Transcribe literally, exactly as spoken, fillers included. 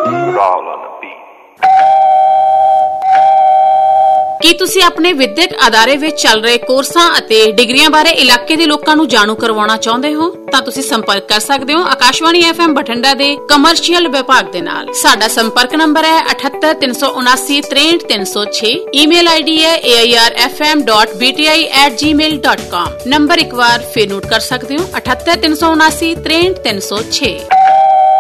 Raul on the beat. ਕੀ ਤੁਸੀਂ ਆਪਣੇ ਵਿਦਿਅਕ ਅਦਾਰੇ ਵਿੱਚ ਚੱਲ ਰਹੇ ਕੋਰਸਾਂ ਅਤੇ ਡਿਗਰੀਆਂ ਬਾਰੇ ਇਲਾਕੇ ਦੇ ਲੋਕਾਂ ਨੂੰ ਜਾਣੂ ਕਰਵਾਉਣਾ ਚਾਹੁੰਦੇ ਹੋ ਤਾਂ ਤੁਸੀਂ ਸੰਪਰਕ ਕਰ ਸਕਦੇ ਹੋ ਆਕਾਸ਼ਵਾਣੀ ਐਫ ਐਮ ਬਠਿੰਡਾ ਦੇ ਕਮਰਸ਼ੀਅਲ ਵਿਭਾਗ ਦੇ ਨਾਲ। ਸਾਡਾ ਸੰਪਰਕ ਨੰਬਰ ਹੈ ਅਠੱਤਰ ਤਿੰਨ ਸੌ ਉਨਾਸੀ ਤਰੇਹਠ ਤਿੰਨ ਸੌ ਛੇ। ਈਮੇਲ ਆਈਡੀ ਹੈ ਏ I R F M dot B T I at ਜੀ ਮੇਲ ਡਾਟ ਕਾਮ। ਨੰਬਰ ਇੱਕ ਵਾਰ ਫਿਰ ਨੋਟ ਕਰ ਸਕਦੇ ਹੋ ਅਠੱਤਰ ਤਿੰਨ ਸੌ ਉਨਾਸੀ ਤਰੇਹਠ ਤਿੰਨ ਸੌ ਛੇ।